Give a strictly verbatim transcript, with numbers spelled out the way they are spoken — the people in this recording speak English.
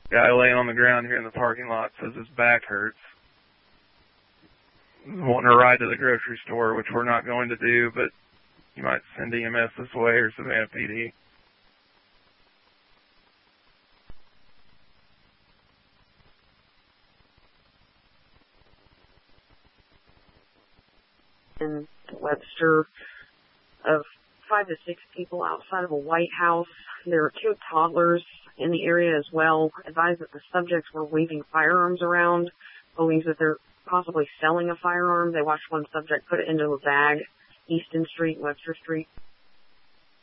Guy laying on the ground here in the parking lot says his back hurts. Wanting a ride to the grocery store, which we're not going to do, but you might send E M S this way or Savannah P D. In Webster, of five to six people outside of a White House. There were two toddlers in the area as well. Advised that the subjects were waving firearms around. Believes that they're possibly selling a firearm. They watched one subject put it into a bag, Easton Street, Webster Street.